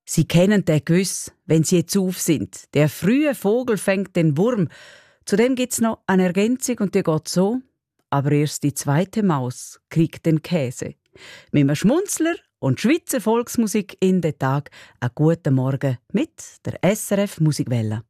Sie kennen den gewiss, wenn sie jetzt auf sind. Der frühe Vogel fängt den Wurm. Zudem gibt's noch eine Ergänzung und die geht so. Aber erst die zweite Maus kriegt den Käse. Mit einem Schmunzler und Schweizer Volksmusik in den Tag. Einen guten Morgen mit der SRF Musikwelle.